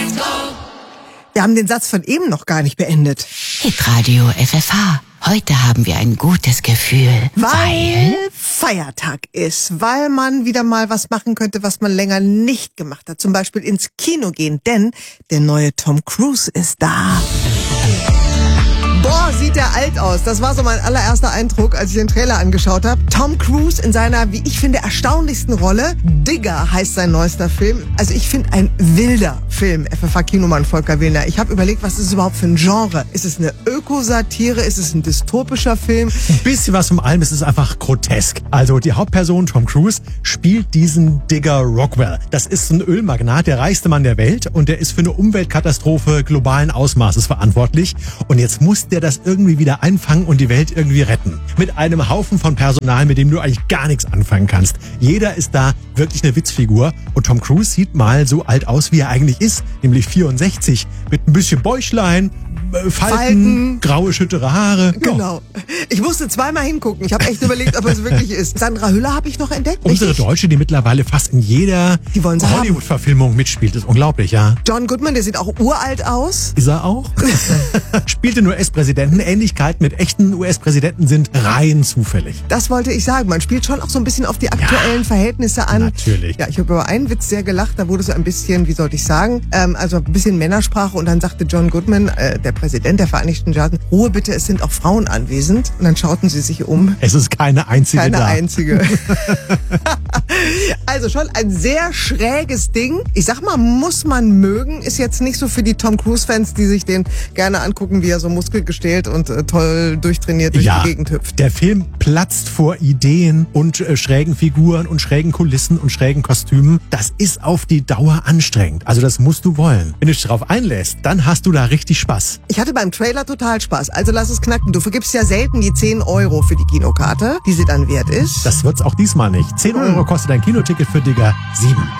Wir haben den Satz von eben noch gar nicht beendet. Hitradio FFH. Heute haben wir ein gutes Gefühl. Weil Feiertag ist. Weil man wieder mal was machen könnte, was man länger nicht gemacht hat. Zum Beispiel ins Kino gehen. Denn der neue Tom Cruise ist da. Boah, sieht der alt aus. Das war so mein allererster Eindruck, als ich den Trailer angeschaut habe. Tom Cruise in seiner, wie ich finde, erstaunlichsten Rolle. Digger heißt sein neuester Film. Also ich finde, ein wilder Film. FFH-Kinomann Volker Willner. Ich habe überlegt, was ist es überhaupt für ein Genre? Ist es eine Ökosatire? Ist es ein dystopischer Film? Ein bisschen was von allem, es ist einfach grotesk. Also die Hauptperson, Tom Cruise, spielt diesen Digger Rockwell. Das ist ein Ölmagnat, der reichste Mann der Welt, und der ist für eine Umweltkatastrophe globalen Ausmaßes verantwortlich. Und jetzt muss der das irgendwie wieder einfangen und die Welt irgendwie retten. Mit einem Haufen von Personal, mit dem du eigentlich gar nichts anfangen kannst. Jeder ist da wirklich eine Witzfigur, und Tom Cruise sieht mal so alt aus, wie er eigentlich ist, nämlich 64, mit ein bisschen Bäuchlein, Falten, graue, schüttere Haare. Genau. Ich musste zweimal hingucken. Ich habe echt überlegt, ob es wirklich ist. Sandra Hüller habe ich noch entdeckt. Unsere richtig? Deutsche, die mittlerweile fast in jeder Hollywood-Verfilmung mitspielt. Das ist unglaublich, ja. John Goodman, der sieht auch uralt aus. Ist er auch? Spielte nur US-Präsidenten. Ähnlichkeiten mit echten US-Präsidenten sind rein zufällig. Das wollte ich sagen. Man spielt schon auch so ein bisschen auf die aktuellen Verhältnisse an. Natürlich. Ja, ich habe über einen Witz sehr gelacht. Da wurde so ein bisschen, wie sollte ich sagen, also ein bisschen Männersprache. Und dann sagte John Goodman, der Präsident der Vereinigten Staaten, Ruhe bitte, es sind auch Frauen anwesend. Und dann schauten sie sich um. Es ist keine einzige Keine da. einzige. Also schon ein sehr schräges Ding. Ich sag mal, muss man mögen. Ist jetzt nicht so für die Tom Cruise-Fans, die sich den gerne angucken, wie er so muskelgestählt und toll durchtrainiert durch die Gegend hüpft. Der Film platzt vor Ideen und schrägen Figuren und schrägen Kulissen und schrägen Kostümen. Das ist auf die Dauer anstrengend. Also das musst du wollen. Wenn du dich darauf einlässt, dann hast du da richtig Spaß. Ich hatte beim Trailer total Spaß. Also lass es knacken. Du vergibst ja selten die 10 Euro für die Kinokarte, die sie dann wert ist. Das wird's auch diesmal nicht. 10 Euro kostet ein Kinoticket für Digger 7.